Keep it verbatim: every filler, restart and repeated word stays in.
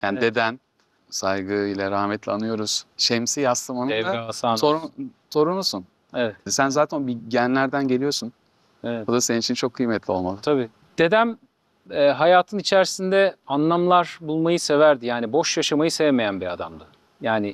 Yani Evet. deden, saygıyla rahmetle anıyoruz. Şemsi Yassıman'ın Devre da Hasan. torun, torunusun. Evet, Sen zaten bir genlerden geliyorsun. evet. Bu da senin için çok kıymetli olmalı. Tabii. Dedem e, hayatın içerisinde anlamlar bulmayı severdi. Yani boş yaşamayı sevmeyen bir adamdı. Yani